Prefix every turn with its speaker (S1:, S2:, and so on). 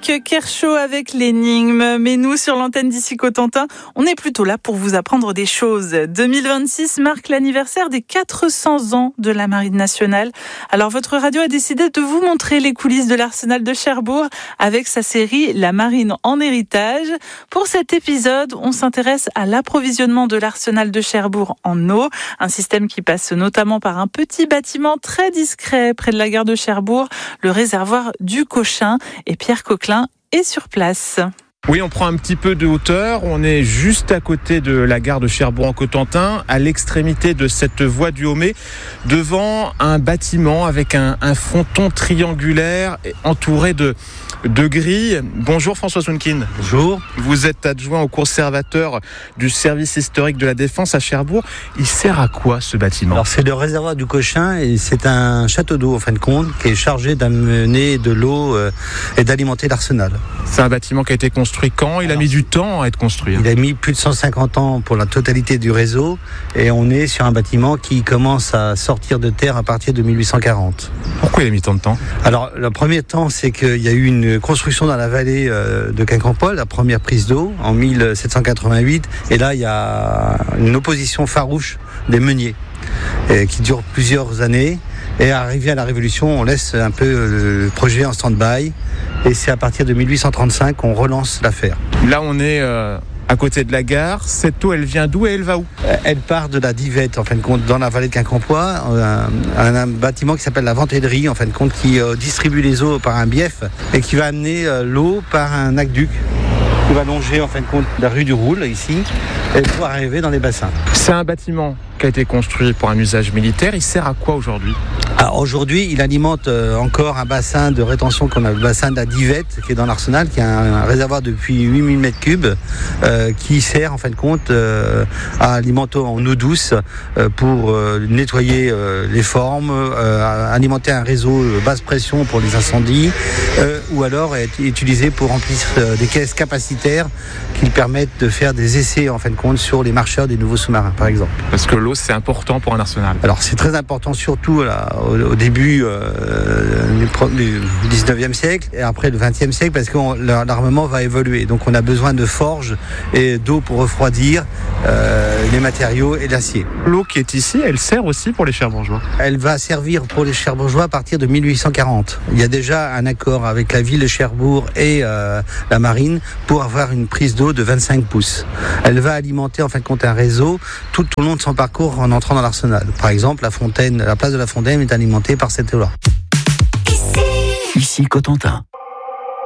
S1: Loïc Kershaw avec l'énigme. Mais nous, sur l'antenne d'ici Cotentin, on est plutôt là pour vous apprendre des choses. 2026 marque l'anniversaire des 400 ans de la Marine nationale. Alors, votre radio a décidé de vous montrer les coulisses de l'arsenal de Cherbourg avec sa série La Marine en héritage. Pour cet épisode, on s'intéresse à l'approvisionnement de l'arsenal de Cherbourg en eau. Un système qui passe notamment par un petit bâtiment très discret près de la gare de Cherbourg, le réservoir du Cochin. Et Pierre Coquelin est sur place.
S2: Oui, on prend un petit peu de hauteur. On est juste à côté de la gare de Cherbourg-en-Cotentin, à l'extrémité de cette voie du Haumé, devant un bâtiment avec un fronton triangulaire entouré de grilles. Bonjour François Sounkin.
S3: Bonjour.
S2: Vous êtes adjoint au conservateur du service historique de la Défense à Cherbourg. Il sert à quoi ce bâtiment ?
S3: Alors c'est le réservoir du Cochin et c'est un château d'eau en fin de compte qui est chargé d'amener de l'eau et d'alimenter l'arsenal.
S2: C'est un bâtiment qui a été construit quand ? Il a mis du temps à être construit.
S3: Il a mis plus de 150 ans pour la totalité du réseau et on est sur un bâtiment qui commence à sortir de terre à partir de 1840.
S2: Pourquoi il a mis tant de temps ?
S3: Alors le premier temps, c'est qu'il y a eu une construction dans la vallée de Quincampoix, la première prise d'eau en 1788, et là il y a une opposition farouche des meuniers qui dure plusieurs années, et arrivé à la Révolution, on laisse un peu le projet en stand-by, et c'est à partir de 1835 qu'on relance l'affaire.
S2: Là on est à côté de la gare. Cette eau, elle vient d'où et elle va où ?
S3: Elle part de la Divette, en fin de compte, dans la vallée de Quincampoix, un bâtiment qui s'appelle la Ventellerie, en fin de compte, qui distribue les eaux par un bief et qui va amener l'eau par un aqueduc qui va longer, en fin de compte, la rue du Roule, ici, et pour arriver dans les bassins.
S2: C'est un bâtiment qui a été construit pour un usage militaire. Il sert à quoi aujourd'hui ?
S3: Alors aujourd'hui, il alimente encore un bassin de rétention qu'on a le bassin de la Divette, qui est dans l'Arsenal, qui est un réservoir depuis 8000 m3, qui sert en fin de compte à alimenter en eau douce pour nettoyer les formes, alimenter un réseau basse pression pour les incendies, ou alors être utilisé pour remplir des caisses capacitaires qui permettent de faire des essais en fin de compte sur les marcheurs des nouveaux sous-marins, par exemple.
S2: Parce que l'eau, c'est important pour un arsenal.
S3: Alors c'est très important, surtout là, au début du 19e siècle et après le 20e siècle, parce que l'armement va évoluer. Donc on a besoin de forges et d'eau pour refroidir les matériaux et l'acier.
S2: L'eau qui est ici, elle sert aussi pour les Cherbourgeois ?
S3: Elle va servir pour les Cherbourgeois à partir de 1840. Il y a déjà un accord avec la ville de Cherbourg et la marine pour avoir une prise d'eau de 25 pouces. Elle va alimenter en fin de compte un réseau tout au long de son parcours en entrant dans l'arsenal. Par exemple, la place de la Fontaine est alimentée par cette eau-là.
S4: Ici Cotentin.